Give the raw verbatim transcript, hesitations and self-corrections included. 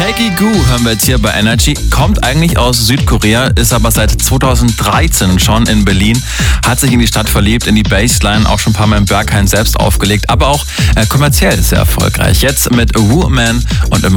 Peggy Gou hören wir jetzt hier bei Energy. Kommt eigentlich aus Südkorea, ist aber seit zweitausenddreizehn schon in Berlin. Hat sich in die Stadt verliebt, in die Bassline, auch schon ein paar Mal im Berghain selbst aufgelegt, aber auch äh, kommerziell sehr erfolgreich. Jetzt mit A Woman und